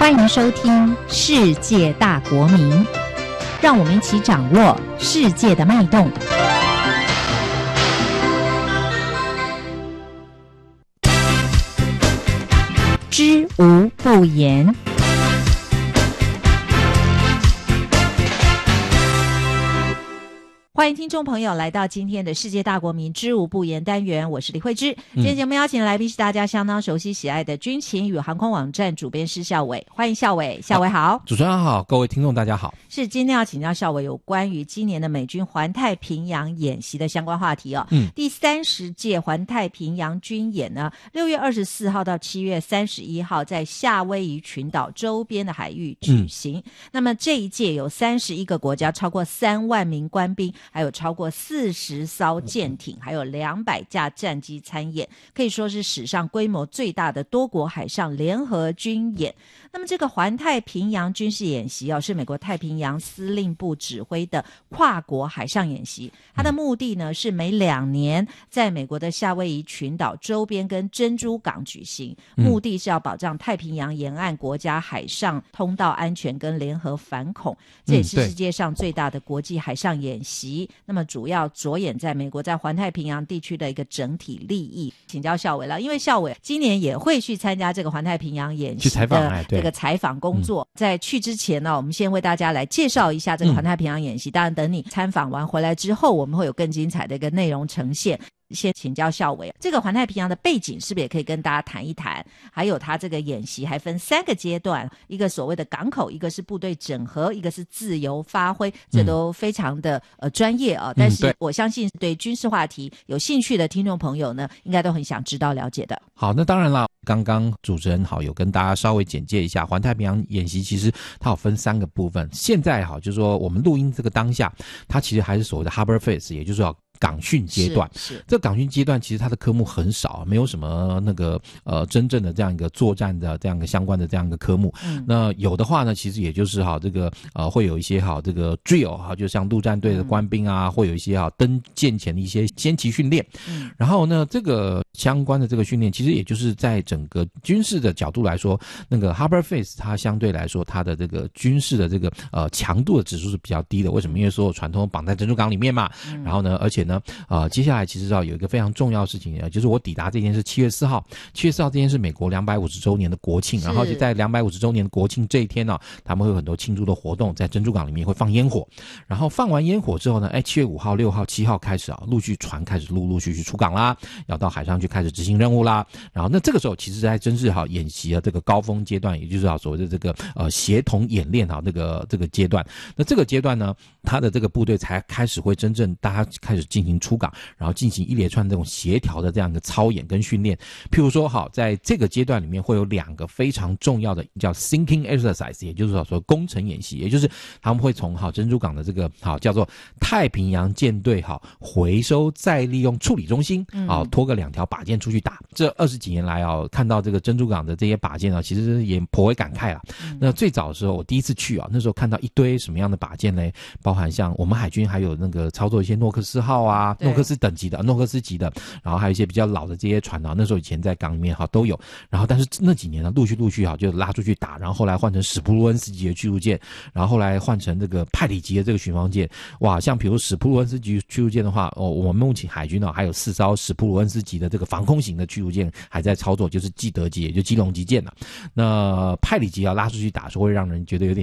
欢迎收听《世界大国民》，让我们一起掌握世界的脉动。知无不言。欢迎听众朋友来到今天的世界大国民知无不言单元，我是李慧芝。今天节目邀请的来宾是大家相当熟悉喜爱的军情与航空网站主编施孝伟，欢迎孝伟。孝伟好。 主持人好，各位听众大家好。 是今天要请教孝伟有关于今年的美军环太平洋演习的相关话题哦。第30届环太平洋军演呢，6月24号到7月31号在夏威夷群岛周边的海域举行。那么这一届有31个国家，超过3万名官兵，还有超过40艘舰艇，还有200架战机参演，可以说是史上规模最大的多国海上联合军演。那么这个环太平洋军事演习是美国太平洋司令部指挥的跨国海上演习，它的目的呢是每2年在美国的夏威夷群岛周边跟珍珠港举行，目的是要保障太平洋沿岸国家海上通道安全跟联合反恐，这也是世界上最大的国际海上演习。那么主要着眼在美国在环太平洋地区的一个整体利益。请教孝伟了，因为孝伟今年也会去参加这个环太平洋演习的这个采访工作。在去之前呢，我们先为大家来介绍一下这个环太平洋演习。当然等你参访完回来之后，我们会有更精彩的一个内容呈现。先请教孝伟，这个环太平洋的背景是不是也可以跟大家谈一谈？还有它这个演习还分3个阶段，一个所谓的港口，一个是部队整合，一个是自由发挥，这都非常的专业啊。但是我相信对军事话题有兴趣的听众朋友呢，应该都很想知道了解的。 好，那当然啦，刚刚主持人好有跟大家稍微简介一下环太平洋演习，其实它有分3个部分。现在好就是说我们录音这个当下，它其实还是所谓的 Harbor Phase， 也就是说港训阶段。是这港训阶段其实它的科目很少，没有什么那个真正的这样一个作战的这样一个相关的这样一个科目。那有的话呢，其实也就是这个会有一些这个 drill 就像陆战队的官兵啊，会有一些登舰前的一些先期训练。然后呢，这个相关的这个训练，其实也就是在整个军事的角度来说，那个 Harbor Phase 它相对来说它的这个军事的这个强度的指数是比较低的。为什么？因为所有船都绑在珍珠港里面嘛。然后呢，而且呢接下来其实有一个非常重要的事情，就是我抵达这天是7月4号。7月4号这天是美国250周年的国庆，然后就在250周年的国庆这一天他们会有很多庆祝的活动，在珍珠港里面会放烟火。然后放完烟火之后呢，7月5号、6号、7号开始陆续船开始陆续出港啦，要到海上去开始执行任务啦。然后那这个时候其实在真是演习的这个高峰阶段，也就是所谓的这个协同演练这个阶段。那这个阶段呢，他的这个部队才开始会真正大家开始进行出港，然后进行一连串这种协调的这样一个操演跟训练。譬如说在这个阶段里面会有2个非常重要的叫 sinking exercise， 也就是说工程演习，也就是他们会从珍珠港的这个叫做太平洋舰队回收再利用处理中心拖个2条靶舰出去打。这20几年来看到这个珍珠港的这些靶舰其实也颇为感慨啦。那最早的时候我第一次去那时候看到一堆什么样的靶舰呢？包含像我们海军还有那个操作一些诺克斯号诺克斯等级的诺克斯级的，然后还有一些比较老的这些船那时候以前在港里面都有。然后但是那几年呢陆续就拉出去打，然后后来换成史普鲁恩斯级的驱逐舰，然后后来换成这个派里级的这个巡防舰。哇，像比如史普鲁恩斯级驱逐舰的话我们目前海军还有4艘史普鲁恩斯级的这个防空型的驱逐舰还在操作，就是基德级也就基隆级舰那派里级要拉出去打，是会让人觉得有点